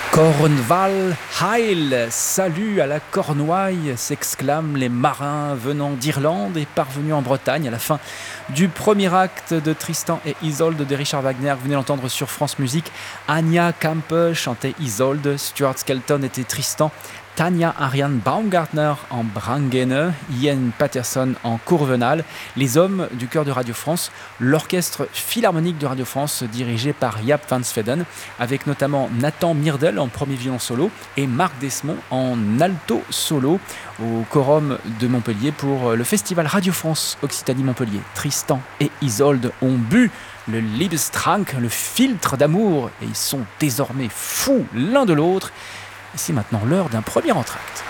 Cornwall Heil, salut à la Cornouaille, s'exclament les marins venant d'Irlande et parvenus en Bretagne à la fin du premier acte de Tristan et Isolde de Richard Wagner. Vous venez d'entendre sur France Musique. Anya Campe chantait Isolde, Stuart Skelton était Tristan, Tanja Ariane Baumgartner en Brangene, Ian Patterson en Courvenal, les hommes du chœur de Radio France, l'orchestre philharmonique de Radio France dirigé par Jaap van Zweden, avec notamment Nathan Myrdel en premier violon solo et Marc Desmond en alto solo au Quorum de Montpellier pour le festival Radio France Occitanie-Montpellier. Tristan et Isolde ont bu le Liebestrank, le filtre d'amour, et ils sont désormais fous l'un de l'autre. Et c'est maintenant l'heure d'un premier entracte.